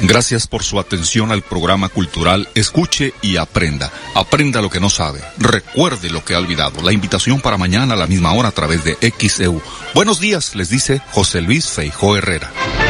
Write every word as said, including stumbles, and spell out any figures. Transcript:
Gracias por su atención al programa cultural Escuche y Aprenda. Aprenda lo que no sabe. Recuerde lo que ha olvidado. La invitación para mañana a la misma hora a través de X E U. Buenos días, les dice José Luis Feijó Herrera.